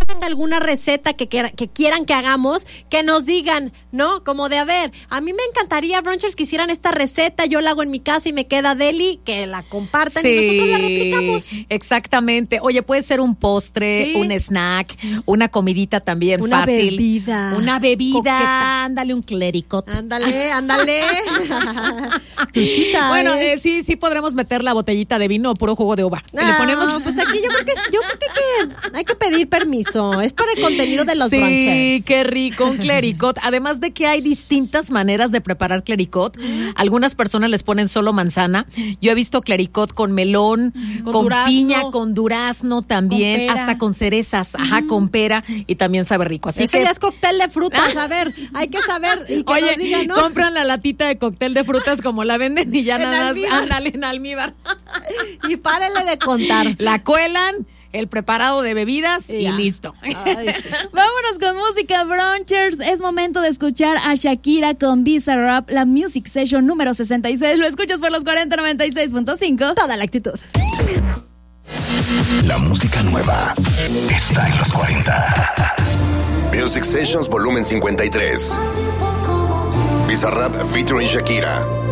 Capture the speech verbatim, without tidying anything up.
tengan alguna receta que, que, que quieran que hagamos, que nos digan, ¿no? Como de, a ver, a mí me encantaría, brunchers, que hicieran esta receta, yo la hago en mi casa y me queda deli, que la compartan sí, y nosotros la replicamos. Exactamente. Oye, puede ser un postre, sí, un snack, una comidita también una fácil. Una bebida. Una bebida. Coqueta. Ándale, un clericot. Ándale, ándale. Tú sí sabes. Bueno, eh, sí, sí podremos meter la botellita de vino o puro jugo de uva. No, le ponemos... pues aquí yo creo que yo creo que, que hay que pedir permiso. Es para el contenido de los sí, brunchers. Sí, qué rico, un clericot. Además de que hay distintas maneras de preparar clericot. Mm. Algunas personas les ponen solo manzana. Yo he visto clericot con melón, con, con piña, con durazno también, con hasta con cerezas, mm. ajá, con pera, y también sabe rico. Así Ese que ya es cóctel de frutas, a ver, hay que saber y que Oye, nos digan, ¿no? compran la latita de cóctel de frutas como la venden y ya en nada almíbar. más ándale en almíbar. Y párenle de contar. La cuelan, el preparado de bebidas y, y listo. Ay, sí. Vámonos con música, brunchers. Es momento de escuchar a Shakira con Bizarrap, la Music Session número sesenta y seis. Lo escuchas por los cuarenta noventa y seis punto cinco. Toda la actitud. La música nueva está en los cuarenta. Music Sessions volumen cincuenta y tres. Bizarrap featuring Shakira.